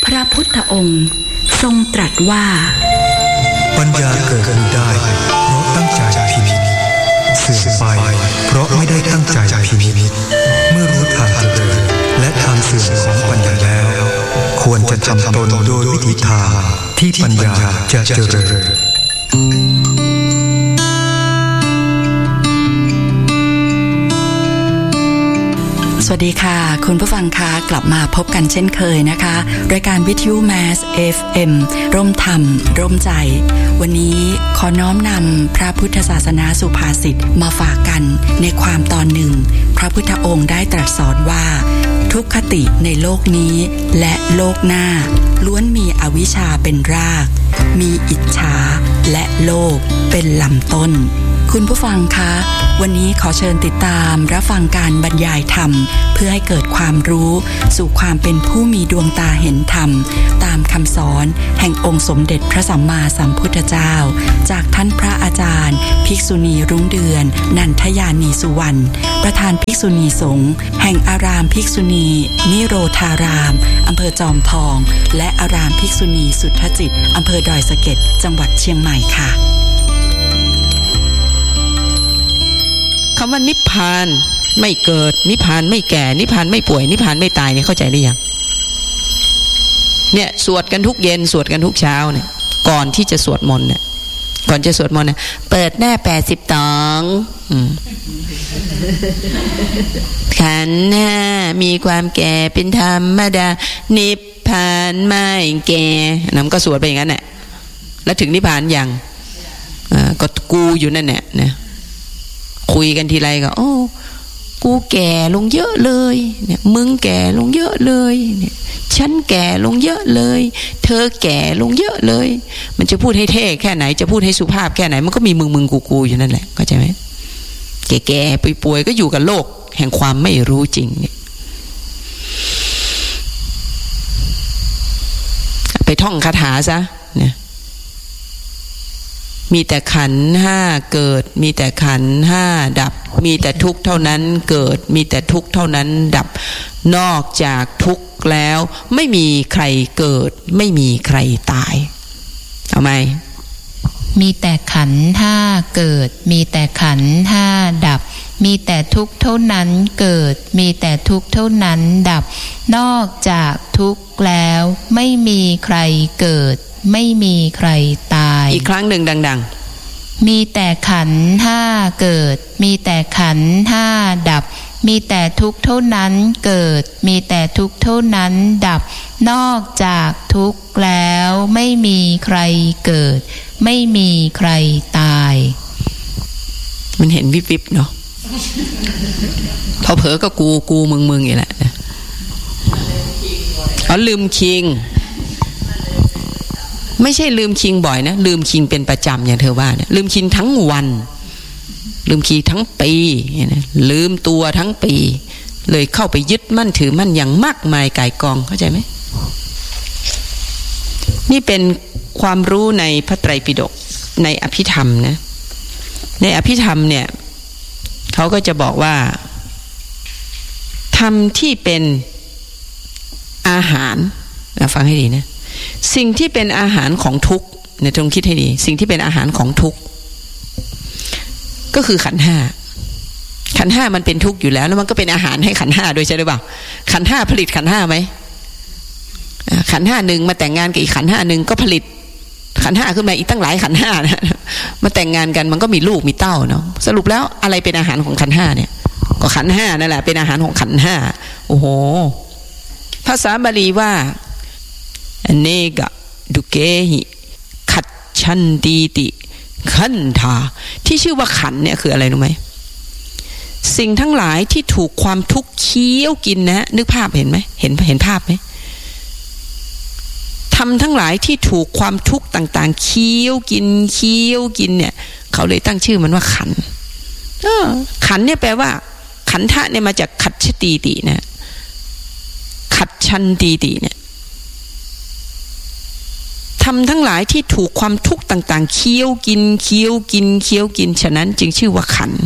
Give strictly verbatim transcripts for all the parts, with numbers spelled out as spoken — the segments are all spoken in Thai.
พระพุทธองค์ทรงตรัสว่าปัญญาเกิดขึ้นได้เพราะตั้งใจพินิจเสื่อมไปเพราะไม่ได้ตั้งใจพินิจเมื่อรู้ทางเจริญและทางเสื่อมของปัญญาแล้วควรจะทำตนโดยวิธีทางที่ปัญญาจะเจริญสวัสดีค่ะคุณผู้ฟังคะกลับมาพบกันเช่นเคยนะคะรายการวิทยุ Mass เอฟ เอ็ม ร่มธรรมร่มใจวันนี้ขอน้อมนำพระพุทธศาสนาสุภาษิตมาฝากกันในความตอนหนึ่งพระพุทธองค์ได้ตรัสสอนว่าทุกขติในโลกนี้และโลกหน้าล้วนมีอวิชชาเป็นรากมีอิจฉาและโลภเป็นลำต้นคุณผู้ฟังคะวันนี้ขอเชิญติดตามรับฟังการบรรยายธรรมเพื่อให้เกิดความรู้สู่ความเป็นผู้มีดวงตาเห็นธรรมตามคำสอนแห่งองค์สมเด็จพระสัมมาสัมพุทธเจ้าจากท่านพระอาจารย์ภิกษุณีรุ่งเดือนนันทยานีสุวรรณประธานภิกษุณีสงฆ์แห่งอารามภิกษุณีนิโรธารามอำเภอจอมทองและอารามภิกษุณีสุทธจิตอำเภอดอยสะเก็ดจังหวัดเชียงใหม่ค่ะคำว่านิพพานไม่เกิดนิพพานไม่แก่นิพพานไม่ป่วยนิพพานไม่ตายเนี่ยเข้าใจหรือยังเนี่ยสวดกันทุกเย็นสวดกันทุกเช้าเนี่ยก่อนที่จะสวดมนต์เนี่ยก่อนจะสวดมนต์เนี่ยเปิดหน้าแปดสิบสองขันธ์ห้ามีความแก่เป็นธรรมดานิพพานไม่แก่นั่นก็สวดไปอย่างนั้นแหละแล้วถึงนิพพานยังก็กูอยู่นั่นแหละนะคุยกันทีไรก็โอ้กูแก่ลงเยอะเลยเนี่ยมึงแก่ลงเยอะเลยเนี่ยฉันแก่ลงเยอะเลยเธอแก่ลงเยอะเลยมันจะพูดให้เท่แค่ไหนจะพูดให้สุภาพแค่ไหนมันก็มีมึงมึงกูกูอยู่นั่นแหละเข้าใจไหมแก่แก่ป่วยๆก็อยู่กับโลกแห่งความไม่รู้จริงเนี่ยไปท่องคาถาซะเนี่ยมีแต่ขันธ์ห้าเกิดมีแต่ขันธ์ห้าดับมีแต่ทุกข์เท่านั้นเกิดมีแต่ทุกข์เท่านั้นดับนอกจากทุกข์แล้วไม่มีใครเกิดไม่มีใครตายเอาไหมมีแต่ขันธ์ห้าเกิดมีแต่ขันธ์ห้าดับมีแต่ทุกข์เท่านั้นเกิดมีแต่ทุกข์เท่านั้นดับนอกจากทุกข์แล้วไม่มีใครเกิดไม่มีใครตายอีกครั้งหนึ่งดังๆมีแต่ขันธ์ห้าเกิดมีแต่ขันธ์ห้าดับมีแต่ทุกข์เท่านั้นเกิดมีแต่ทุกข์เท่านั้นดับนอกจากทุกข์แล้วไม่มีใครเกิดไม่มีใครตายมันเห็นวิบวิบเนาะพอเผลอก็กูกูมึงมึงอย่างแหละอ๋อลืมคิงไม่ใช่ลืมคิงบ่อยนะลืมคิงเป็นประจำอย่างเธอว่าเนี่ยลืมคิงทั้งวันลืมคิงทั้งปีเนี่ยลืมตัวทั้งปีเลยเข้าไปยึดมั่นถือมั่นอย่างมากมายก่ายกองเข้าใจไหมนี่เป็นความรู้ในพระไตรปิฎกในอภิธรรมนะในอภิธรรมเนี่ยเขาก็จะบอกว่าธรรมที่เป็นอาหารนะฟังให้ดีนะสิ่งที่เป็นอาหารของทุกข์เนี่ยต้องคิดให้ดีสิ่งที่เป็นอาหารของทุกข์ก็คือขันธ์ห้าขันธ์ห้ามันเป็นทุกข์อยู่แล้วแล้วมันก็เป็นอาหารให้ขันธ์ห้าด้วยใช่หรือเปล่าขันธ์ห้าผลิตขันธ์ห้าไหมขันธ์ห้าหนึ่งมาแต่งงานกับอีกขันธ์ห้าหนึ่งก็ผลิตขันธ์ห้าขึ้นมาอีกตั้งหลายขันธ์ห้านะมาแต่งงานกันมันก็มีลูกมีเต้าเนาะสรุปแล้วอะไรเป็นอาหารของขันธ์ห้าเนี่ยก็ขันธ์ห้านั่นแหละเป็นอาหารของขันธ์ห้าโอ้โหภาษาบาลีว่าเนกะดุเกหิขัดชันตีติขันธาที่ชื่อว่าขันเนี่ยคืออะไรรู้ไหมสิ่งทั้งหลายที่ถูกความทุกข์เคี้ยวกินนะนึกภาพเห็นไหมเห็นเห็นภาพไหมทำทั้งหลายที่ถูกความทุกข์ต่างๆเคี้ยวกินเคี้ยวกินเนี่ยเขาเลยตั้งชื่อมันว่าขันเออขันเนี่ยแปลว่าขันธะเนี่ยมาจากขัดชตีตินะขัดชันตีติเนี่ยทำทั้งหลายที่ถูกความทุกข์ต่างๆเคี้ยวกินเคี้ยวกินเคี้ยวกินฉะนั้นจึงชื่อว่าขันธ์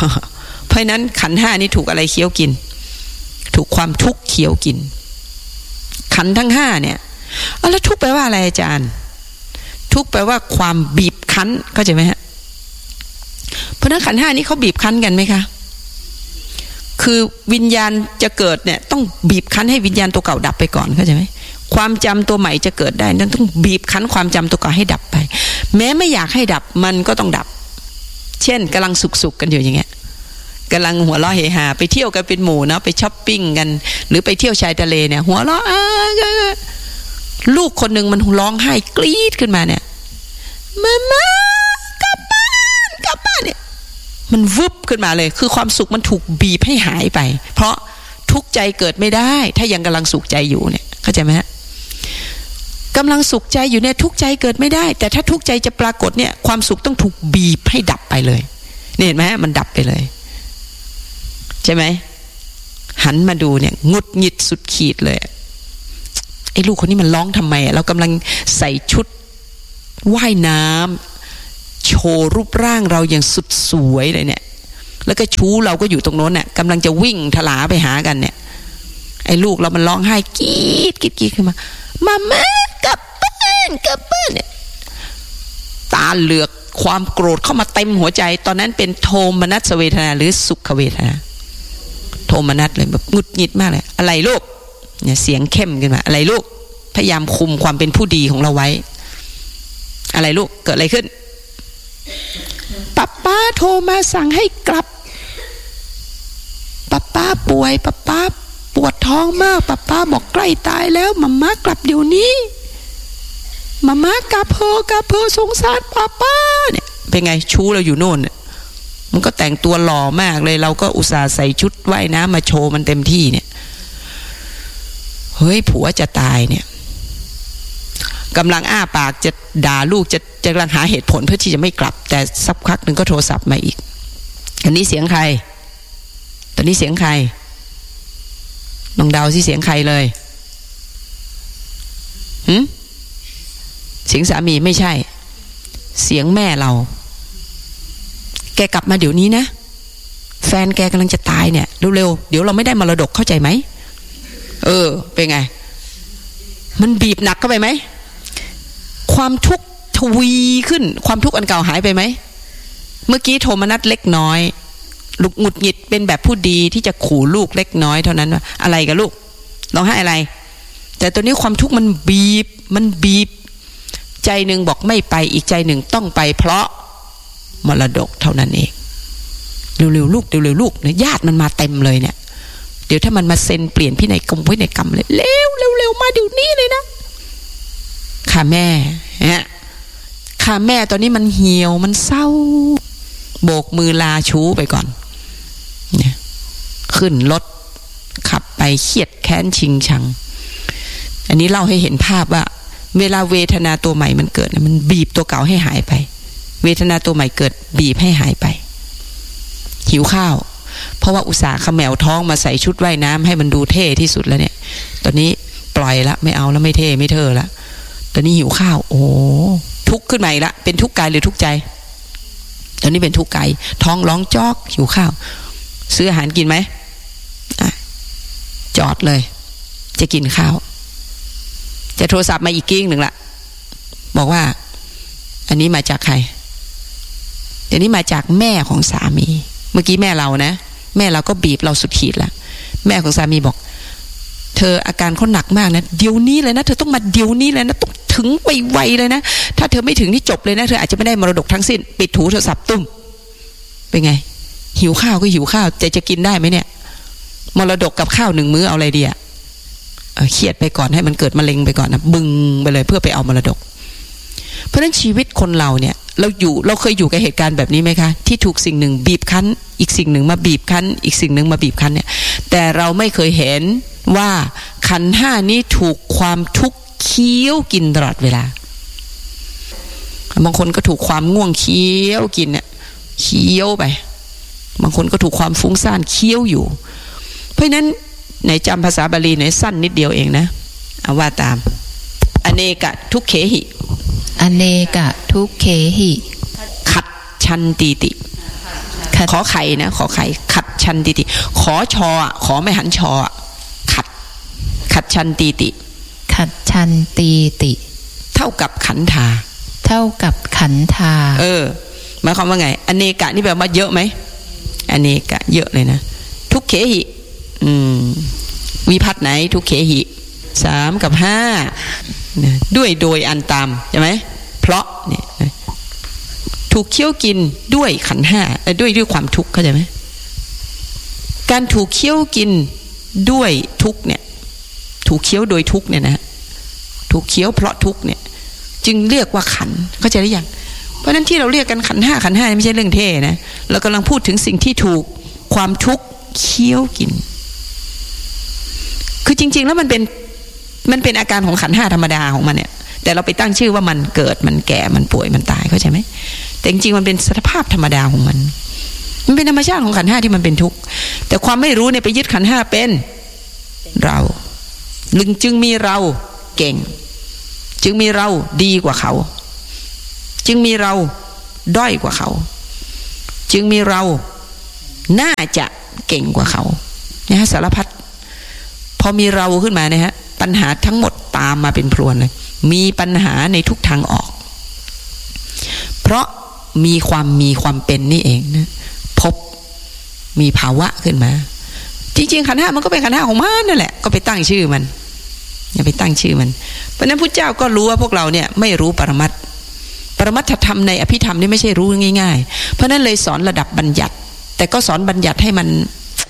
เพราะนั้นขันธ์ห้านี่ถูกอะไรเคี้ยวกินถูกความทุกข์เคี้ยวกินขันธ์ทั้งห้าเนี่ยแล้วทุกข์แปลว่าอะไรอาจารย์ทุกข์แปลว่าความบีบคั้นเข้าใจไหมฮะเพราะนั้นขันธ์ห้านี้เขาบีบคั้นกันไหมคะคือวิญญาณจะเกิดเนี่ยต้องบีบคั้นให้วิญญาณตัวเก่าดับไปก่อนเข้าใจไหมความจำตัวใหม่จะเกิดได้นั้นต้องบีบคั้นความจำตัวเก่าให้ดับไปแม้ไม่อยากให้ดับมันก็ต้องดับเช่นกำลังสุกๆกันอยู่อย่างเงี้ยกำลังหัวเราะเฮฮาไปเที่ยวกันเป็นหมู่นะไปช้อปปิ้งกันหรือไปเที่ยวชายทะเลเนี่ยหัวเราะลูกคนหนึ่งมันร้องไห้กรี๊ดขึ้นมาเนี่ยมาม่ากลับบ้านกลับบ้านเนี่ยมันวึบขึ้นมาเลยคือความสุขมันถูกบีบให้หายไปเพราะทุกข์ใจเกิดไม่ได้ถ้ายังกำลังสุขใจอยู่เนี่ยเข้าใจไหมฮะกำลังสุขใจอยู่เนี่ยทุกข์ใจเกิดไม่ได้แต่ถ้าทุกข์ใจจะปรากฏเนี่ยความสุขต้องถูกบีบให้ดับไปเลยนี่เห็นไหมฮะมันดับไปเลยใช่ไหมหันมาดูเนี่ยงุดหงิดสุดขีดเลยไอ้ลูกคนนี้มันร้องทำไมเรากำลังใส่ชุดว่ายน้ำโชว์รูปร่างเราอย่างสุดสวยเลยเนี่ยแล้วก็ชู้เราก็อยู่ตรงโน้นเนี่ยกำลังจะวิ่งทลาไปหากันเนี่ยไอ้ลูกเรามันร้องไห้กรี๊ดกรี๊ดกรี๊ดขึ้นมามาม่ากลับบ้านกลับบ้านเนี่ยตาเหลือกความโกรธเข้ามาเต็มหัวใจตอนนั้นเป็นโทมนัสเวทนาหรือสุขเวทนาโทมนัสเลยแบบหงุดหงิดมากเลยอะไรลูกเนี่ยเสียงเข้มขึ้นมาอะไรลูกพยายามคุมความเป็นผู้ดีของเราไว้อะไรลูกเกิดอะไรขึ้นป๊าป๊าโทรมาสั่งให้กลับป๊าป๊าป่วยป๊าป๊าปวดท้องมากป๊าป๊าบอกใกล้ตายแล้วมัมม่ากลับเดี๋ยวนี้มัมม่ากลับเพอกลับเพอสงสารป๊าป๊าเนี่ยเป็นไงชู้เราอยู่โน่นเนี่ยมันก็แต่งตัวหล่อมากเลยเราก็อุตส่าห์ใส่ชุดว่ายน้ำมาโชว์มันเต็มที่เนี่ยเฮ้ยผัวจะตายเนี่ยกำลังอ้าปากจะด่าลูกจะจะกำลังหาเหตุผลเพื่อที่จะไม่กลับแต่สักพักหนึ่งก็โทรศัพท์มาอีกอันนี้เสียงใครตอนนี้เสียงใครลองเดาสิเสียงใครเลยหืมเสียงสามีไม่ใช่เสียงแม่เราแกกลับมาเดี๋ยวนี้นะแฟนแกกำลังจะตายเนี่ยเร็วๆเดี๋ยวเราไม่ได้มรดกเข้าใจไหมเออเป็นไงมันบีบหนักเข้าไปไหมความทุกข์ทวีขึ้นความทุกข์อันเก่าหายไปไหมเมื่อกี้โทมนัสเล็กน้อยลูกหงุดหงิดเป็นแบบผู้ดีที่จะขู่ลูกเล็กน้อยเท่านั้นว่าอะไรกับลูกร้องไห้อะไรแต่ตัวนี้ความทุกข์มันบีบมันบีบใจหนึ่งบอกไม่ไปอีกใจหนึ่งต้องไปเพราะมรดกเท่านั้นเองเร็วๆลูกเร็วๆลูกเนี่ยญาติมันมาเต็มเลยเนี่ยเดี๋ยวถ้ามันมาเซ็นเปลี่ยนพินัยกรรมพินัยกรรมเลยเร็วเร็วเร็วมาเดี๋ยวนี้เลยนะค่ะแม่ฮะค่ะแม่ตอนนี้มันเหี่ยวมันเศร้าโบกมือลาชู้ไปก่อนเนี่ยขึ้นรถขับไปเครียดแค้นชิงชังอันนี้เล่าให้เห็นภาพว่าเวลาเวทนาตัวใหม่มันเกิดมันบีบตัวเก่าให้หายไปเวทนาตัวใหม่เกิดบีบให้หายไปหิวข้าวเพราะว่าอุตส่าห์ขมแมวท้องมาใส่ชุดว่ายน้ำให้มันดูเท่ที่สุดแล้วเนี่ยตอนนี้ปล่อยละไม่เอาแล้วไม่เท่ไม่เท่ละตอนนี้หิวข้าวโอ้ทุกข์ขึ้นมาอีกละเป็นทุกข์กายหรือทุกข์ใจตอนนี้เป็นทุกข์กายท้องร้องจอกหิวข้าวซื้ออาหารกินไหมอ่ะจอดเลยจะกินข้าวจะโทรศัพท์มาอีกกิ้งหนึ่งละบอกว่าอันนี้มาจากใครเดี๋ยวนี้มาจากแม่ของสามีเมื่อกี้แม่เรานะแม่เราก็บีบเราสุดขีดละแม่ของสามีบอกเธออาการเขาหนักมากนะเดี๋ยวนี้เลยนะเธอต้องมาเดี๋ยวนี้เลยนะต้องถึงไวๆเลยนะถ้าเธอไม่ถึงนี่จบเลยนะเธออาจจะไม่ได้มรดกทั้งสิ้นปิดหูโทรศัพท์ตุ้มเป็นไงหิวข้าวก็หิวข้าวจะจะกินได้ไหมเนี่ยมรดกกับข้าวหนึ่งมื้อเอาอะไรดีอะเครียดไปก่อนให้มันเกิดมะเร็งไปก่อนนะบึงไปเลยเพื่อไปเอามรดกเพราะฉะนั้นชีวิตคนเราเนี่ยเราอยู่เราเคยอยู่กับเหตุการณ์แบบนี้ไหมคะที่ถูกสิ่งหนึ่งบีบคั้นอีกสิ่งหนึ่งมาบีบคั้นอีกสิ่งหนึ่งมาบีบคั้นเนี่ยแต่เราไม่เคยเห็นว่าขันธ์ห้านี้ถูกความทุกข์เคี้ยวกินตลอดเวลาบางคนก็ถูกความง่วงเคี้ยวกินเนี่ยเคี้ยวไปบางคนก็ถูกความฟุ้งซ่านเคี้ยวอยู่เพราะฉะนั้นไหนจำภาษาบาลีไหนสั้นนิดเดียวเองนะเอาว่าตามอเนกะทุกเขหิอเนกะทุกเขหิขัดชันติติขอไข่นะขอไข่ขัดชันติติขอชอขอไม่หันชอขัดขัดชันติติขัดชันตีติเท่ากับขันธาเท่ากับขันธาเออหมายความว่าไงอเนกะนี่แปลว่าเยอะไหมอเนกะเยอะเลยนะทุกเขหิอืมวิภัตไหนทุกเขหิสามกับห้าด้วยโดยอันตามใช่ไหมเพราะเนี่ยถูกเคี้ยวกินด้วยขันห้าด้วยด้วยความทุกข์เข้าใจไหมการถูกเคี้ยวกินด้วยทุกข์เนี่ยถูกเคี้ยวโดยทุกข์เนี่ยนะถูกเคี้ยวเพราะทุกข์เนี่ยจึงเรียกว่าขันเข้าใจหรือยังเพราะนั้นที่เราเรียกกันขันห้าขันห้าไม่ใช่เรื่องเท่นะเรากำลังพูดถึงสิ่งที่ถูกความทุกข์เคี้ยวกินคือจริงๆแล้วมันเป็นมันเป็นอาการของขันห้าธรรมดาของมันเนี่ยแต่เราไปตั้งชื่อว่ามันเกิดมันแก่มันป่วยมันตายเข้าใจไหมแต่จริงๆมันเป็นสภาพธรรมดาของมันมันเป็นธรรมชาติของขันห้าที่มันเป็นทุกข์แต่ความไม่รู้เนี่ยไปยึดขันห้าเป็นเราลึงจึงมีเราเก่งจึงมีเราดีกว่าเขาจึงมีเราด้อยกว่าเขาจึงมีเราน่าจะเก่งกว่าเขานะฮะสารพัดพอมีเราขึ้นมานะฮะปัญหาทั้งหมดตามมาเป็นพรวนเลยมีปัญหาในทุกทางออกเพราะมีความมีความเป็นนี่เองนะพบมีภาวะขึ้นมาจริงๆขันธ์ห้ามันก็เป็นขันธ์ห้าของมันนั่นแหละก็ไปตั้งชื่อมันอย่าไปตั้งชื่อมันเพราะนั้นพุทธเจ้าก็รู้ว่าพวกเราเนี่ยไม่รู้ปรมัตถ์ปรมัตถธรรมในอภิธรรมนี่ไม่ใช่รู้ง่ายๆเพราะนั้นเลยสอนระดับบัญญัติแต่ก็สอนบัญญัติให้มัน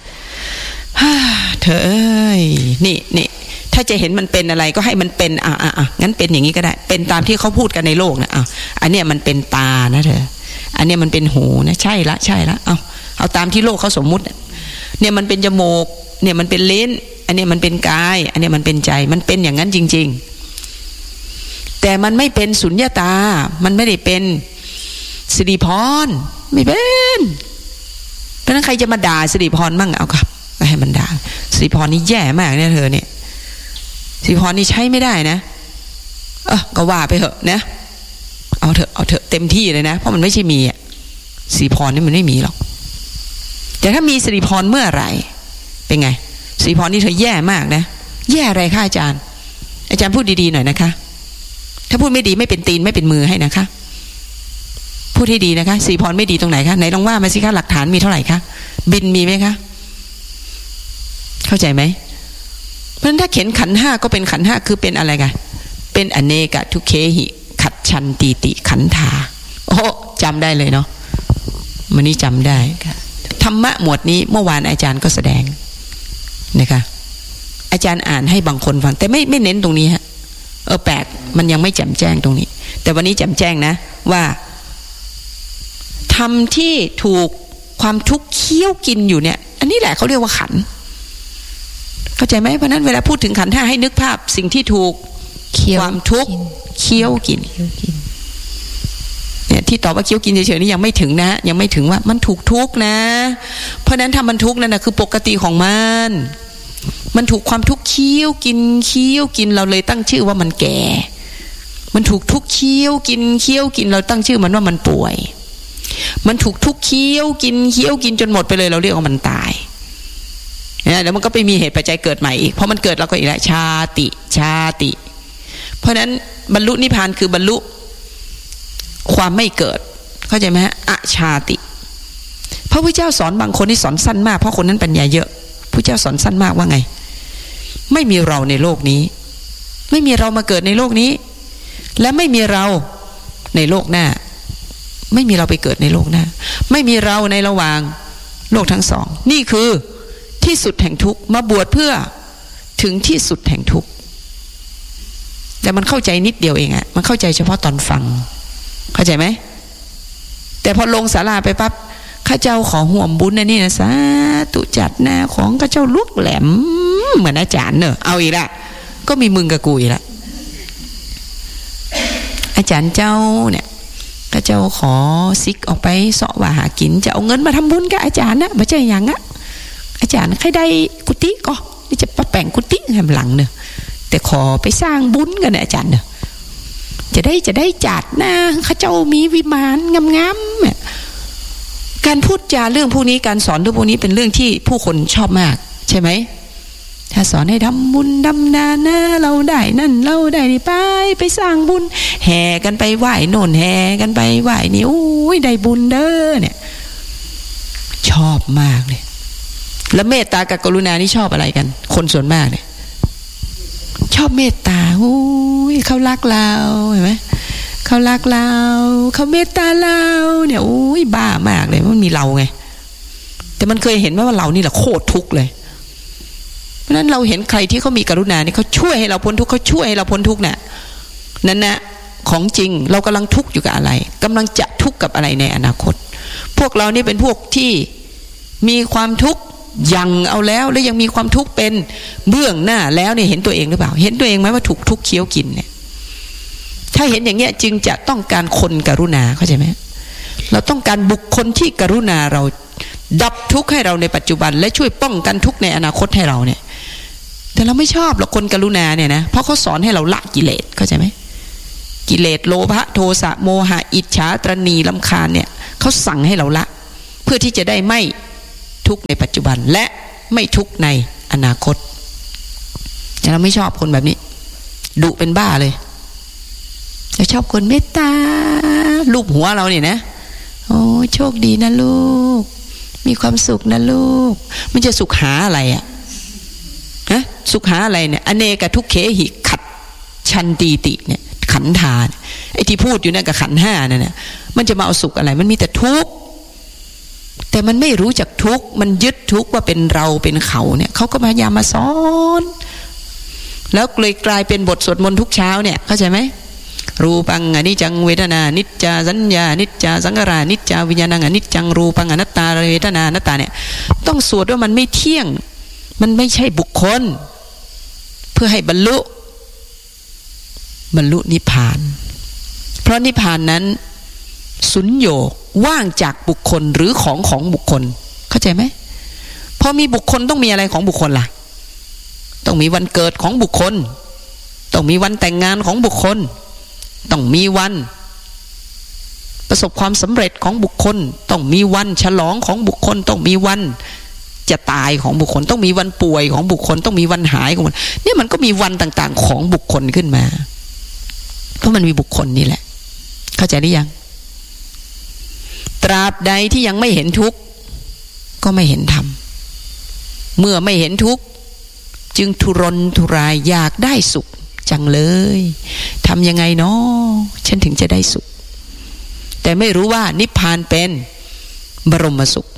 เธอเอ้ยนี่นี่ถ้าจะเห็นมันเป็นอะไรก็ให้มันเป็นอ่ะอ่ะอ่ะงั้นเป็นอย่างนี้ก็ได้เป็นตามที่เขาพูดกันในโลกนะอ่ะอันเนี้ยมันเป็นตานะเธออันเนี้ยมันเป็นหูนะใช่ละใช่ละเอาเอาตามที่โลกเขาสมมุติเนี่ยมันเป็นจมูกเนี่ยมันเป็นลิ้นอันเนี้ยมันเป็นกายอันเนี้ยมันเป็นใจมันเป็นอย่างนั้นจริงๆแต่มันไม่เป็นสุญญตามันไม่ได้เป็นสิริพรไม่เป็นเพราะนั้นใครจะมาด่าสิริพรมั่งเอาครับก็ให้มันด่าสิริพรนี่แย่มากเนี่ยเธอเนี่ยสิริพรนี่ใช้ไม่ได้นะเออก็ว่าไปเถอะนะเอาเถอะเอาเถอะเต็มที่เลยนะเพราะมันไม่ใช่มีอ่ะสิริพรนี่มันไม่มีหรอกแต่ถ้ามีสิริพรเมื่อไหร่เป็นไงสิริพรนี่เธอแย่มากนะแย่อะไรคะอาจารย์อาจารย์พูดดีๆหน่อยนะคะถ้าพูดไม่ดีไม่เป็นตีนไม่เป็นมือให้นะคะพูดให้ดีนะคะสิริพรไม่ดีตรงไหนคะไหนลองว่ามาสิคะหลักฐานมีเท่าไหร่คะบินมีไหมคะเข้าใจไหมเพราะฉะนั้นถ้าเข็นขันห้าก็เป็นขันห้าคือเป็นอะไรกันเป็นอเนกะทุเคหิขัดชันตีติขันธาโอ้จำได้เลยเนาะวันนี้จำได้ธรรมะหมวดนี้เมื่อวานอาจารย์ก็แสดงนะคะอาจารย์อ่านให้บางคนฟังแต่ไม่ไม่เน้นตรงนี้ฮะเออแปลกมันยังไม่แจ่มแจ้งตรงนี้แต่วันนี้แจ่มแจ้งนะว่าธรรมที่ถูกความทุกข์เคี้ยวกินอยู่เนี่ยอันนี้แหละเขาเรียกว่าขันเข้าใจไหมเพราะนั้นเวลาพูดถึงขันธ์ห้าให้นึกภาพสิ่งที่ถูกความทุกข์เคี้ยวกินเนี่ยที่ตอบว่าเคี้ยวกินเฉยๆนี่ยังไม่ถึงนะยังไม่ถึงว่ามันถูกทุกข์นะเพราะนั้นถ้ามันทุกข์นั่นนะคือปกติของมันมันถูกความทุกข์เคี้ยวกินเคี้ยวกินเราเลยตั้งชื่อว่ามันแก่มันถูกทุกข์เคี้ยวกินเคี้ยวกินเราตั้งชื่อมันว่ามันป่วยมันถูกทุกข์เคี้ยวกินเคี้ยวกินจนหมดไปเลยเราเรียกว่ามันตายเนี่ยแล้วมันก็ไปมีเหตุปัจจัยเกิดใหม่อีกเพราะมันเกิดเราก็อีกแล้วชาติชาติเพราะฉะนั้นบรรลุนิพพานคือบรรลุความไม่เกิดเข้าใจไหมฮะอชาติพระพุทธเจ้าสอนบางคนที่สอนสั้นมากเพราะคนนั้นปัญญาเยอะพระเจ้าสอนสั้นมากว่าไงไม่มีเราในโลกนี้ไม่มีเรามาเกิดในโลกนี้และไม่มีเราในโลกหน้าไม่มีเราไปเกิดในโลกหน้าไม่มีเราในระหว่างโลกทั้งสองนี่คือที่สุดแห่งทุกข์มาบวชเพื่อถึงที่สุดแห่งทุกข์แต่มันเข้าใจนิดเดียวเองอะมันเข้าใจเฉพาะตอนฟังเข้าใจไหมแต่พอลงศาลาไปปั๊บข้าเจ้าขอห่วมบุญนะนี่นะสาธุจัดนะของข้าเจ้าลุกแหลมเหมือนอาจารย์เนอะเอาอีกละก็มีมึงกับกูอีกละอาจารย์เจ้าเนี่ยข้าเจ้าขอซิกออกไปเสาะว่าหากินจะเอาเงินมาทำบุญกับอาจารย์นะไม่ใช่อย่างอะอาจารย์ใครได้กุฏิก็นี่จะปะแป่งกุฏิแหมหลังเนอะแต่ขอไปสร้างบุญกันนะอาจารย์เนอะจะได้จะได้จัดนะข้าเจ้ามีวิมานงามๆการพูดจาเรื่องพวกนี้การสอนเรื่องพวกนี้เป็นเรื่องที่ผู้คนชอบมากใช่ไหมถ้าสอนให้ทำบุญดำนานะเราได้นั่นเราได้นี่ไปไปสร้างบุญแห่กันไปไหว้โน่นแห่กันไปไหว้นี่โอ้ยได้บุญเด้อเนี่ยชอบมากเลยแล้วเมตตากับกรุณานี่ชอบอะไรกันคนส่วนมากเนี่ยชอบเมตตาโอ้ยเขารักเราเห็นไหมเขารักเราเขาเมตตาเราเนี่ยโอ้ยบ้ามากเลยมันมีเราไงแต่มันเคยเห็นไหมว่าเรานี่แหละโคตรทุกข์เลยเพราะนั้นเราเห็นใครที่เขามีกรุณาเนี่ยเขาช่วยให้เราพ้นทุกข์เขาช่วยให้เราพ้นทุกข์น่ะนั่นนะของจริงเรากำลังทุกข์อยู่กับอะไรกำลังจะทุกข์กับอะไรในอนาคตพวกเรานี่เป็นพวกที่มีความทุกข์ยังเอาแล้วแล้วยังมีความทุกข์เป็นเบื้องหน้าแล้วเนี่ยเห็นตัวเองหรือเปล่าเห็นตัวเองไหมว่าถูกทุกข์เคี้ยวกินเนี่ยถ้าเห็นอย่างเงี้ยจึงจะต้องการคนกรุณาเข้าใจไหมเราต้องการบุคคลที่กรุณาเราดับทุกข์ให้เราในปัจจุบันและช่วยป้องกันทุกข์ในอนาคตให้เราเนี่ยแต่เราไม่ชอบหรอกคนกรุณาเนี่ยนะเพราะเขาสอนให้เราละกิเลสเข้าใจไหมกิเลสโลภะโทสะโมหะอิจฉาตรณีรำคาญเนี่ยเขาสั่งให้เราละเพื่อที่จะได้ไม่ทุกข์ในปัจจุบันและไม่ทุกข์ในอนาคตแต่เราไม่ชอบคนแบบนี้ดุเป็นบ้าเลยเราชอบคนเมตตาลูบหัวเราเนี่ยนะโอ้โชคดีนะลูกมีความสุขนะลูกมันจะสุขหาอะไรอะฮะสุขหาอะไรเนี่ยอเนกทุกเขหิขัดชันตีติเนี่ยขันธาไอ้ที่พูดอยู่นั่นกับขันห้านั่นน่ะมันจะมาเอาสุขอะไรมันมีแต่ทุกข์แต่มันไม่รู้จักทุกข์มันยึดทุกข์ว่าเป็นเราเป็นเขาเนี่ยเขาก็พยายามมาสอนแล้วเลยกลายเป็นบทสวดมนต์ทุกเช้าเนี่ยเข้าใจไหมรูปังอนิจจังเวทนานิจจาสัญญานิจจาสังขารานิจจาวิญญาณังอนิจจังรูปังอนัตตาเวทนาอนัตตาเนี่ยต้องสวดว่ามันไม่เที่ยงมันไม่ใช่บุคคลเพื่อให้บรรลุบรรลุนิพพานเพราะนิพพานนั้นสุญโญว่างจากบุคคลหรือของของบุคคลเข้าใจไหมพอมีบุคคลต้องมีอะไรของบุคคลล่ะต้องมีวันเกิดของบุคคลต้องมีวันแต่งงานของบุคคลต้องมีวันประสบความสำเร็จของบุคคลต้องมีวันฉลองของบุคคลต้องมีวันจะตายของบุคคลต้องมีวันป่วยของบุคคลต้องมีวันหายของมันเนี่ยมันก็มีวันต่างๆของบุคคลขึ้นมาเพราะมันมีบุคคลนี่แหละเข้าใจหรือยังตราบใดที่ยังไม่เห็นทุกข์ก็ไม่เห็นธรรมเมื่อไม่เห็นทุกข์จึงทุรนทุรายอยากได้สุขจังเลยทำยังไงเนาะฉันถึงจะได้สุขแต่ไม่รู้ว่านิพพานเป็นบรมสุข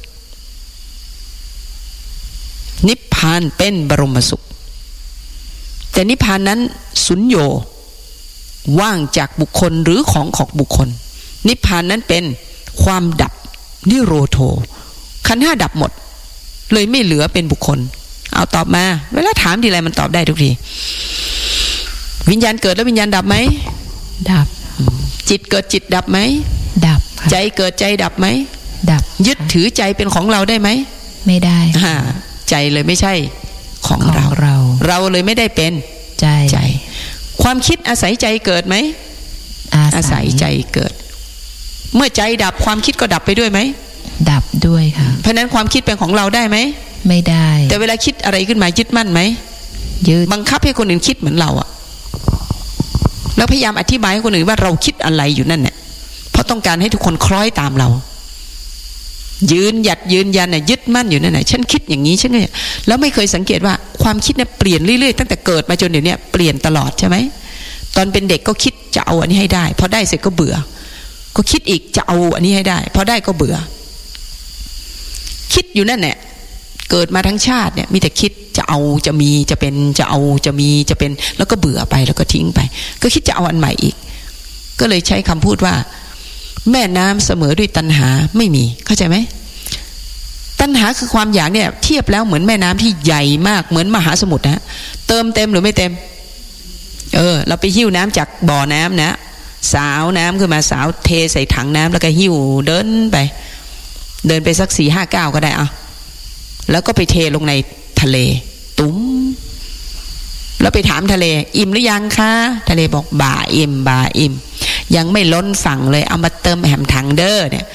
นิพพานเป็นบรมสุขแต่นิพพานนั้นสุญโญว่างจากบุคคลหรือของของบุคคลนิพพานนั้นเป็นความดับนิโรโธขันธ์ห้าดับหมดเลยไม่เหลือเป็นบุคคลเอาตอบมาเวลาถามทีไรมันตอบได้ทุกทีวิญญาณเกิดแล้ววิญญาณดับไหมดับจิตเกิดจิตดับไหมดับใจเกิดใจดับไหมดับยึดถือใจเป็นของเราได้ไหมไม่ได้ฮ่าใจเลยไม่ใช่ของเราเราเราเลยไม่ได้เป็นใจใจความคิดอาศัยใจเกิดไหมอาศัยใจเกิดเมื่อใจดับความคิดก็ดับไปด้วยไหมดับด้วยค่ะเพราะนั้นความคิดเป็นของเราได้ไหมไม่ได้แต่เวลาคิดอะไรขึ้นมายึดมั่นไหมยึดบังคับให้คนอื่นคิดเหมือนเราอะแล้วพยายามอธิบายให้คนอื่นว่าเราคิดอะไรอยู่นั่นเนี่ยเพราะต้องการให้ทุกคนคล้อยตามเรายืนหยัดยืนยันน่ะยึดมั่นอยู่นั่นน่ะฉันคิดอย่างนี้ฉันก็แล้วไม่เคยสังเกตว่าความคิดเนี่ยเปลี่ยนเรื่อยๆตั้งแต่เกิดมาจนเดี๋ยวนี้เปลี่ยนตลอดใช่ไหมตอนเป็นเด็กก็คิดจะเอาอันนี้ให้ได้พอได้เสร็จก็เบื่อก็คิดอีกจะเอาอันนี้ให้ได้พอได้ก็เบื่อคิดอยู่นั่นแหละเกิดมาทั้งชาติเนี่ยมีแต่คิดจะเอาจะมีจะเป็นจะเอาจะมีจะเป็นแล้วก็เบื่อไปแล้วก็ทิ้งไปก็คิดจะเอาอันใหม่อีกก็เลยใช้คำพูดว่าแม่น้ำเสมอด้วยตัณหาไม่มีเข้าใจไหมตัณหาคือความอยากเนี่ยเทียบแล้วเหมือนแม่น้ำที่ใหญ่มากเหมือนมหาสมุทรนะเติมเต็มหรือไม่เต็มเออเราไปหิ้วน้ำจากบ่อน้ำนะสาวน้ำขึ้นมาสาวเทใส่ถังน้ำแล้วก็หิ้วเดินไปเดินไปสักสี่ห้าก้าวก็ได้อ่ะแล้วก็ไปเทลงในทะเลตุ้มแล้วไปถามทะเลอิ่มหรือยังคะทะเลบอกบ่าอิ่มบ่าอิ่มยังไม่ล้นฝั่งเลยเอามาเติมแหมถังเด้อเนี่ย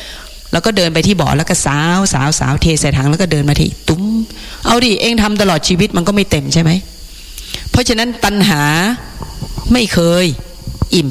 แล้วก็เดินไปที่บ่อแล้วก็สาวสาวสาวเทใส่ถังแล้วก็เดินมาที่ตุ้มเอาดิเองทำตลอดชีวิตมันก็ไม่เต็มใช่ไหมเพราะฉะนั้นตัณหาไม่เคยอิ่ม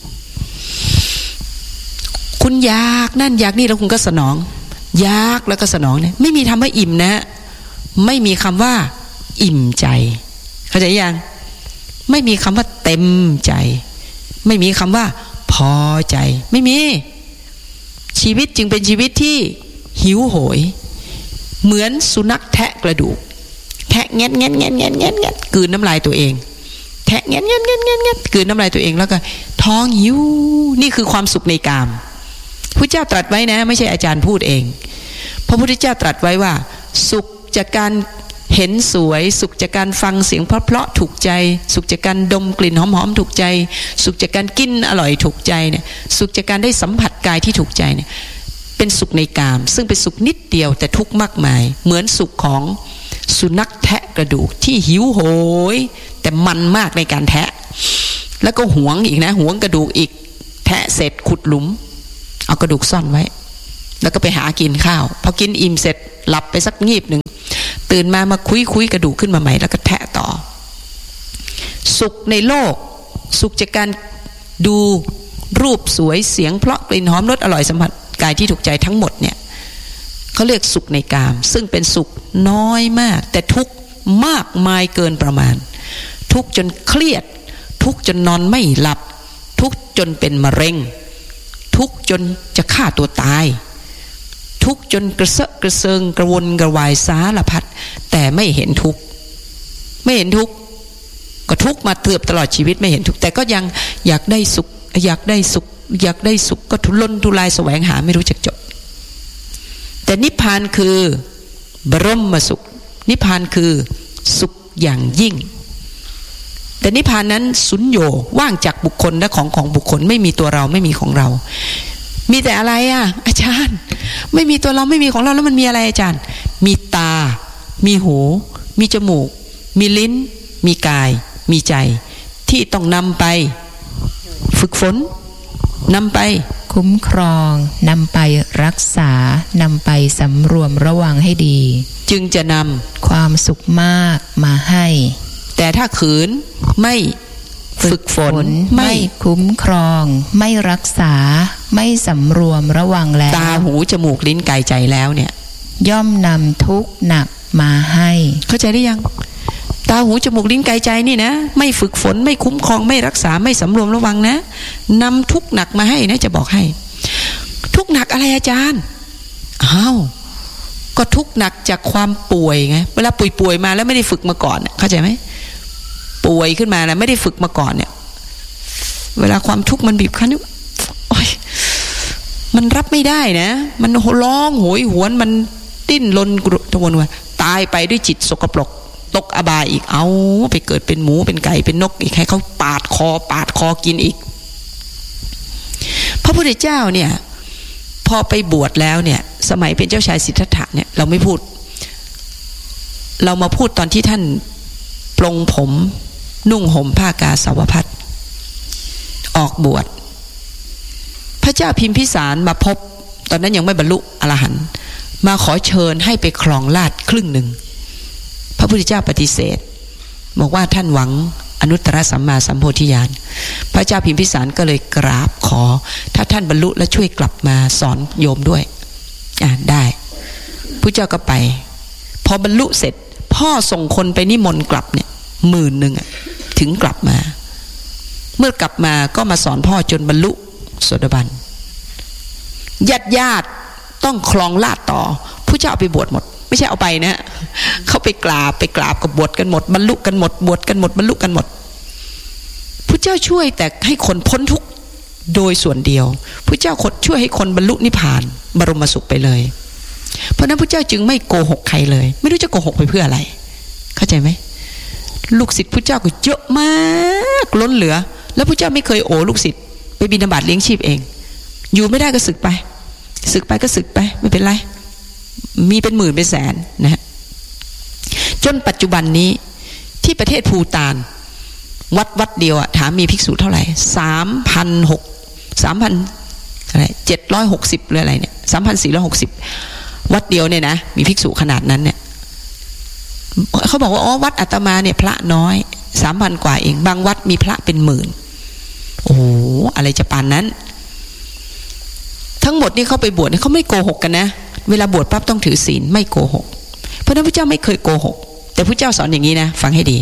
คุณอยากนั่นอยากนี่แล้วคุณก็สนองอยากแล้วก็สนองเนี่ยไม่มีคำว่าอิ่มนะไม่มีคำว่าอิ่มใจเข้าใจยังไม่มีคำว่าเต็มใจไม่มีคำว่าพอใจไม่มีชีวิตจึงเป็นชีวิตที่หิวโหยเหมือนสุนัขแทะกระดูกแทะแงะแงะแงะแงะแงะแงะกลืนน้ำลายตัวเองแทะแงะแงะแงะแงะแงะกลืนน้ำลายตัวเองแล้วก็ท้องหิวนี่คือความสุขในกามพระเจ้าตรัสไว้นะไม่ใช่อาจารย์พูดเองพระพุทธเจ้าตรัสไว้ว่าสุขจากการเห็นสวยสุขจากการฟังเสียงเพราะๆถูกใจสุขจากการดมกลิ่นหอมๆถูกใจสุขจากการกินอร่อยถูกใจเนี่ยสุขจากการได้สัมผัสกายที่ถูกใจเนี่ยเป็นสุขในกามซึ่งเป็นสุขนิดเดียวแต่ทุกข์มากมายเหมือนสุขของสุนัขแทะกระดูกที่หิวโหยแต่มันมากในการแทะแล้วก็หวงอีกนะหวงกระดูกอีกแทะเสร็จขุดหลุมเอากระดูกซ่อนไว้แล้วก็ไปหากินข้าวพอกินอิ่มเสร็จหลับไปสักงีบหนึ่งตื่นมามาคุยคุยกระดูกขึ้นมาใหม่แล้วก็แทะต่อสุขในโลกสุขจากการดูรูปสวยเสียงเพราะกลิ่นหอมรสอร่อยสัมผัสกายที่ถูกใจทั้งหมดเนี่ยเขาเรียกสุขในกามซึ่งเป็นสุขน้อยมากแต่ทุกข์มากมายเกินประมาณทุกข์จนเครียดทุกข์จนนอนไม่หลับทุกข์จนเป็นมะเร็งทุกข์จนจะฆ่าตัวตายทุกข์จนกระเซาะกระเซิงกระวนกระวายสารพัดแต่ไม่เห็นทุกข์ไม่เห็นทุกข์ก็ทุกข์มาเกือบตลอดชีวิตไม่เห็นทุกข์แต่ก็ยังอยากได้สุขอยากได้สุขอยากได้สุขก็ทุรนทุรายแสวงหาไม่รู้จักจบแต่นิพพานคือบรมสุขนิพพานคือสุขอย่างยิ่งแต่นิพพานนั้นสุญโญว่างจากบุคคลและของของบุคคลไม่มีตัวเราไม่มีของเรามีแต่อะไรอ่ะอาจารย์ไม่มีตัวเราไม่มีของเราแล้วมันมีอะไรอาจารย์มีตามีหูมีจมูกมีลิ้นมีกายมีใจที่ต้องนำไปฝึกฝนนำไปคุ้มครองนำไปรักษานำไปสำรวมระวังให้ดีจึงจะนำความสุขมากมาให้แต่ถ้าขืนไม่ฝึกฝนไม่คุ้มครองไม่รักษาไม่สำรวมระวังแล้วตาหูจมูกลิ้นกายใจแล้วเนี่ยย่อมนำทุกข์หนักมาให้เข้าใจได้ยังตาหูจมูกลิ้นกายใจนี่นะไม่ฝึกฝนไม่คุ้มครองไม่รักษาไม่สำรวมระวังนะนำทุกข์หนักมาให้นะจะบอกให้ทุกข์หนักอะไรอาจารย์อ้าวก็ทุกข์หนักจากความป่วยไงเวลาป่วยๆมาแล้วไม่ได้ฝึกมาก่อนเข้าใจไหมป่วยขึ้นมาแล้วไม่ได้ฝึกมาก่อนเนี่ยเวลาความทุกข์มันบีบคั้นโอ๊ยมันรับไม่ได้นะมันร้องโหยหวนมันดิ้นรนกระวนว่าตายไปด้วยจิตสกปรกตกอบายอีกเอาไปเกิดเป็นหมูเป็นไก่เป็นนกอีกให้เขาปาดคอปาดคอกินอีกพระพุทธเจ้าเนี่ยพอไปบวชแล้วเนี่ยสมัยเป็นเจ้าชายสิทธัตถะเนี่ยเราไม่พูดเรามาพูดตอนที่ท่านปลงผมนุ่งห่มผ้ากาสาวพัสออกบวชพระเจ้าพิมพิสารมาพบตอนนั้นยังไม่บรรลุอรหันต์มาขอเชิญให้ไปครองราชย์ครึ่งหนึ่งพระพุทธเจ้าปฏิเสธบอกว่าท่านหวังอนุตตรสัมมาสัมโพธิญาณพระเจ้าพิมพิสารก็เลยกราบขอถ้าท่านบรรลุแล้วช่วยกลับมาสอนโยมด้วยอ่ะได้พระเจ้าก็ไปพอบรรลุเสร็จพ่อส่งคนไปนิมนต์กลับเนี่ยหมื่นหนึ่งถึงกลับมาเมื่อกลับมาก็มาสอนพ่อจนบรรลุโสดาบันญาติญาติต้องครองราชย์ต่อผู้เจ้าไปบวชหมดไม่ใช่เอาไปนะเขาไปกราบไปกราบกับบวชกันหมดบรรลุกันหมดบวชกันหมดบรรลุกันหมดผู้เจ้าช่วยแต่ให้คนพ้นทุกข์โดยส่วนเดียวผู้เจ้าคดช่วยให้คนบรรลุนิพพานบรมสุขไปเลยเพราะนั้นผู้เจ้าจึงไม่โกหกใครเลยไม่รู้จะโกหกไปเพื่ออะไรเข้าใจไหมลูกศิษย์ผู้เจ้าก็เยอะมากล้นเหลือแล้วผู้เจ้าไม่เคยโอลูกศิษย์ไปบิณฑบาตเลี้ยงชีพเองอยู่ไม่ได้ก็สึกไปสึกไปก็สึกไปไม่เป็นไรมีเป็นหมื่นเป็นแสนนะฮะจนปัจจุบันนี้ที่ประเทศภูฏานวัดวัดเดียวอะถามมีภิกษุเท่าไหร่สามพันหกสามพันอะไรเจ็ดร้อยหกสิบหรืออะไรเนี่ยสามพันสี่ร้อยหกสิบวัดเดียวเนี่ยนะมีภิกษุขนาดนั้นเนี่ยเขาบอกว่าอ๋อวัดอาตมาเนี่ยพระน้อยสามพันกว่าเองบางวัดมีพระเป็นหมื่นโอ้โหอะไรจะปานนั้นทั้งหมดนี่เขาไปบวชเนี่ยเขาไม่โกหกกันนะเวลาบวชปั๊บต้องถือศีลไม่โกหกเพราะนั้นพระเจ้าไม่เคยโกหกแต่พระเจ้าสอนอย่างนี้นะฟังให้ดี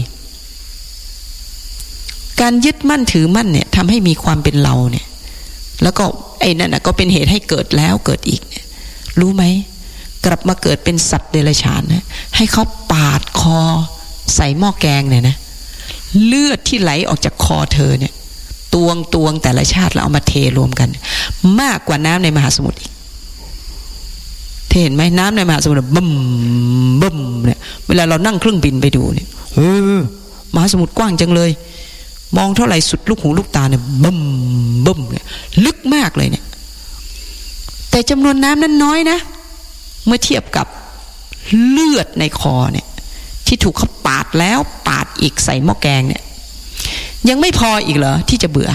การยึดมั่นถือมั่นเนี่ยทำให้มีความเป็นเราเนี่ยแล้วก็ไอ้นั่นนะก็เป็นเหตุให้เกิดแล้วเกิดอีกเนี่ยรู้ไหมกลับมาเกิดเป็นสัตว์เดรัจฉานนะให้เขาปาดคอใส่หม้อแกงเนี่ยนะเลือดที่ไหลออกจากคอเธอเนี่ยตวงตวงแต่ละชาติแล้วเอามาเทรวมกันมากกว่าน้ำในมหาสมุทรอีกเธอเห็นไหมน้ำในมหาสมุทรบึ้มบึ้มเนี่ยเวลาเรานั่งเครื่องบินไปดูเนี่ยเฮ้ยมหาสมุทรกว้างจังเลยมองเท่าไหร่สุดลูกหูลูกตาเนี่ยบึ้มบึ้มเนี่ยลึกมากเลยเนี่ยแต่จำนวนน้ำนั้นน้อยนะเมื่อเทียบกับเลือดในคอเนี่ยที่ถูกเขาปาดแล้วปาดอีกใส่หม้อแกงเนี่ยยังไม่พออีกเหรอที่จะเบื่อ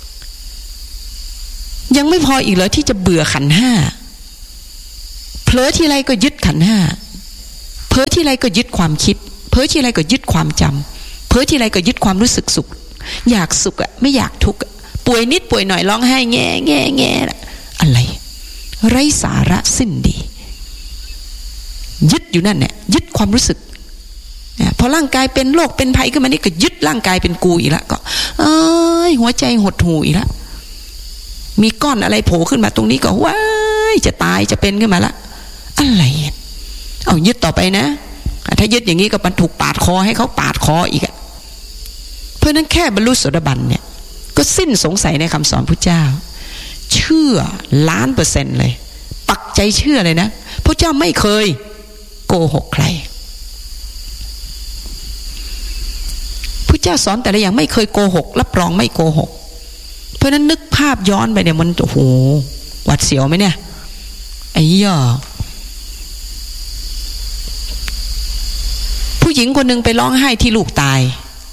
ยังไม่พออีกเหรอที่จะเบื่อขันธ์ห้าเผลอที่ไรก็ยึดขันธ์ห้าเผลอที่ไรก็ยึดความคิดเผลอที่ไรก็ยึดความจำเผลอที่ไรก็ยึดความรู้สึกสุขอยากสุขอะไม่อยากทุกข์ป่วยนิดป่วยหน่อยร้องไห้แง่แง่แง่อะไรไร้สาระสิ้นดียึดอยู่นั่นเนี่ยยึดความรู้สึกพอร่างกายเป็นโรคเป็นภัยขึ้นมานี่ก็ยึดร่างกายเป็นกูอีกแล้วก็เอ้ยหัวใจหดหูอีกแล้วมีก้อนอะไรโผล่ขึ้นมาตรงนี้ก็ว้ายจะตายจะเป็นขึ้นมาละอะไรเอายึดต่อไปนะถ้ายึดอย่างนี้ก็มันถูกปาดคอให้เขาปาดคออีกอะเพราะนั้นแค่บรรลุโสดาบันเนี่ยก็สิ้นสงสัยในคำสอนพุทธเจ้าเชื่อล้านเปอร์เซ็นต์เลยปักใจเชื่อเลยนะพระเจ้าไม่เคยโกหกใครพระเจ้าสอนแต่ละอย่างไม่เคยโกหกรับรองไม่โกหกเพราะนั้นนึกภาพย้อนไปเนี่ยมันโอ้โหหวัดเสียวไหมเนี่ยไอ้ย่อผู้หญิงคนหนึ่งไปร้องไห้ที่ลูกตาย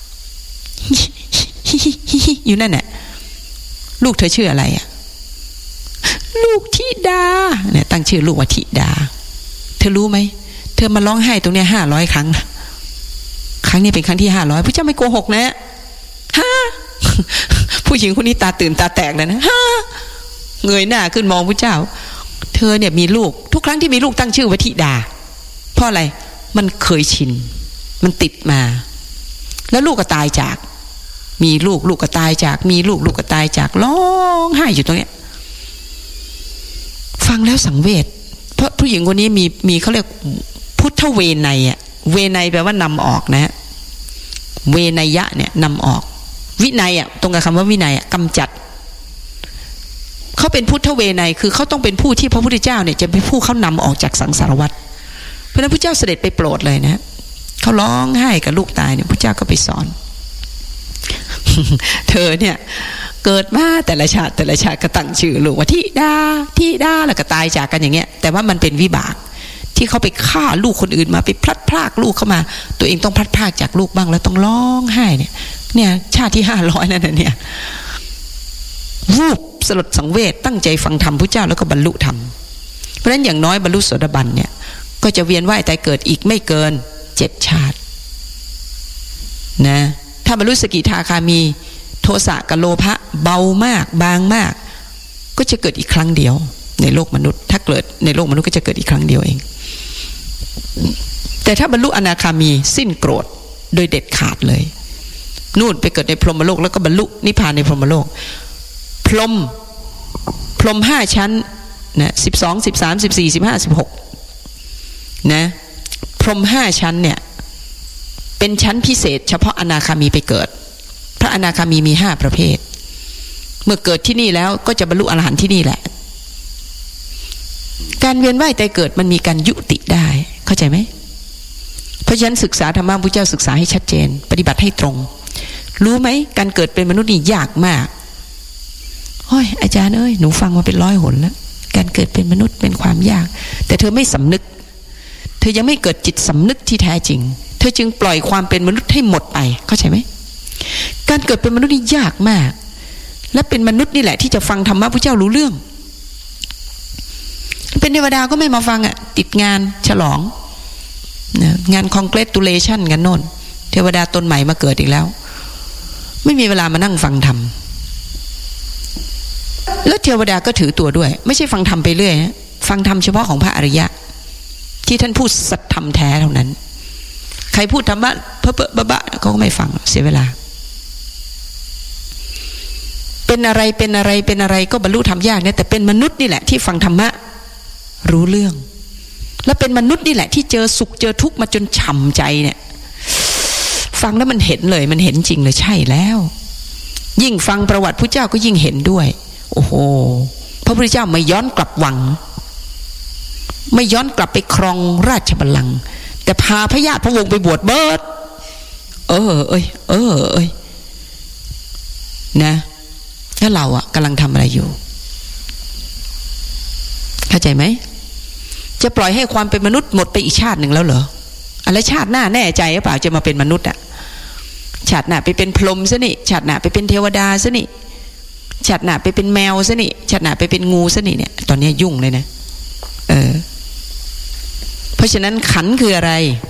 อยู่นั่นแหละลูกเธอชื่ออะไรอ่ะลูกธิดาเนี่ยตั้งชื่อลูกว่าธิดาเธอรู้ไหมเธอมาร้องไห้ตรงเนี้ยห้าร้อยครั้งครั้งนี้เป็นครั้งที่ห้าร้อยพระเจ้าไม่โกหกนะฮะผู้หญิงคนนี้ตาตื่นตาแตกเลยนะฮะเงยหน้าขึ้นมองพระเจ้าเธอเนี่ยมีลูกทุกครั้งที่มีลูกตั้งชื่อว่าธิดาเพราะอะไรมันเคยชินมันติดมาแล้วลูกก็ตายจากมีลูกลูกก็ตายจากมีลูกลูกก็ตายจากร้องไห้อยู่ตรงเนี้ยฟังแล้วสังเวชเพราะผู้หญิงคนนี้มีมีเขาเรียกพุทธเวไนยอะเวไนยแปลว่านำออกนะเวไนยะเนี่ยนำออกวินัยอะตรงกับคำว่าวินัยอะกำจัดเขาเป็นพุทธเวไนยคือเขาต้องเป็นผู้ที่พระพุทธเจ้าเนี่ยจะเป็นผู้เขานำออกจากสังสารวัฏเพราะนั้นพระเจ้าเสด็จไปโปรดเลยนะเขาร้องไห้กับลูกตายเนี่ยพระเจ้าก็ไปสอนเธอเนี่ยเกิดมาแต่ละชาติแต่ละชาติก็ตั้งชื่อลูกว่าธิดาธิดาแล้วก็ตายจากกันอย่างเงี้ยแต่ว่ามันเป็นวิบากที่เขาไปฆ่าลูกคนอื่นมาไปพลัดพรากลูกเข้ามาตัวเองต้องพลัดพรากจากลูกบ้างแล้วต้องร้องไห้เนี่ยเนี่ยชาติที่ห้าร้อยนั่นน่ะเนี่ยวูบสลดสังเวชตั้งใจฟังธรรมพระเจ้าแล้วก็บรรลุธรรมเพราะฉะนั้นอย่างน้อยบรรลุโสดาบันเนี่ยก็จะเวียนว่ายตายเกิดอีกไม่เกินเจ็ดชาตินะถ้าบรรลุสกิทาคามีโทสะกับโลภะเบามากบางมากก็จะเกิดอีกครั้งเดียวในโลกมนุษย์ถ้าเกิดในโลกมนุษย์ก็จะเกิดอีกครั้งเดียวเองแต่ถ้าบรรลุอนาคามีสิ้นโกรธโดยเด็ดขาดเลยนู่นไปเกิดในพรหมโลกแล้วก็บรรลุนิพพานในพรหมโลกพรหมพรหมห้าชั้นนะสิบสองสิบสามสิบสี่สิบห้าสิบหกนะพรหมห้าชั้นเนี่ยเป็นชั้นพิเศษเฉพาะอนาคามีไปเกิดพระอนาคามีมีห้าประเภทเมื่อเกิดที่นี่แล้วก็จะบรรลุอรหันต์ที่นี่แหละการเวียนว่ายตายเกิดมันมีการยุติได้เข้าใจไหมเพราะฉะนั้นศึกษาธรรมะพุทธเจ้าศึกษาให้ชัดเจนปฏิบัติให้ตรงรู้ไหมการเกิดเป็นมนุษย์นี่ยากมากโอ้ยอาจารย์เอ้ยหนูฟังมาเป็นร้อยหนแล้วการเกิดเป็นมนุษย์เป็นความยากแต่เธอไม่สำนึกเธอยังไม่เกิดจิตสำนึกที่แท้จริงเธอจึงปล่อยความเป็นมนุษย์ให้หมดไปเข้าใจไหมการเกิดเป็นมนุษย์นี่ยากมากและเป็นมนุษย์นี่แหละที่จะฟังธรรมะพระเจ้ารู้เรื่องเป็นเทวดาก็ไม่มาฟังอ่ะติดงานฉลองนะงาน congratulation กันโน่นเทวดาตนใหม่มาเกิดอีกแล้วไม่มีเวลามานั่งฟังธรรมแล้วเทวดาก็ถือตัวด้วยไม่ใช่ฟังธรรมไปเรื่อยนะฟังธรรมเฉพาะของพระอริยะที่ท่านพูดสัตธรรมแท้เท่านั้นใครพูดธรรมะเพ้อเพ้อบะบะเขาก็ไม่ฟังเสียเวลาเป็นอะไรเป็นอะไรเป็นอะไรก็บรรลุธรรมยากเนี่ยแต่เป็นมนุษย์นี่แหละที่ฟังธรรมะรู้เรื่องและเป็นมนุษย์นี่แหละที่เจอสุขเจอทุกข์มาจนฉ่ำใจเนี่ยฟังแล้วมันเห็นเลยมันเห็นจริงเลยใช่แล้วยิ่งฟังประวัติพระเจ้าก็ยิ่งเห็นด้วยโอ้โหพระพุทธเจ้าไม่ย้อนกลับวังไม่ย้อนกลับไปครองราชบัลลังก์แต่พาพระญาติพระวงศ์ไปบวชเบิดเออเอ้ยเออเอ้ยนะแล้วเราอะกำลังทำอะไรอยู่เข้าใจไหมจะปล่อยให้ความเป็นมนุษย์หมดไปอีกชาติหนึ่งแล้วเหรออะไรชาติหน้าแน่ใจหรือเปล่าจะมาเป็นมนุษย์อะชาติหน้าไปเป็นพรหมซะนี่ชาติหน้าไปเป็นเทวดาซะนี่ชาติหน้าไปเป็นแมวซะนี่ชาติหน้าไปเป็นงูซะนี่เนี่ยตอนนี้ยุ่งเลยนะเออเพราะฉะนั้นขันธ์คืออะไร